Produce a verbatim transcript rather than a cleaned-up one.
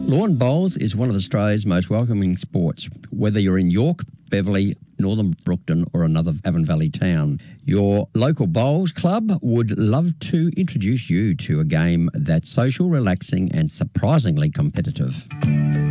Lawn bowls is one of Australia's most welcoming sports. Whether you're in York, Beverley, Northern Brookton or another Avon Valley town, your local bowls club would love to introduce you to a game that's social, relaxing and surprisingly competitive.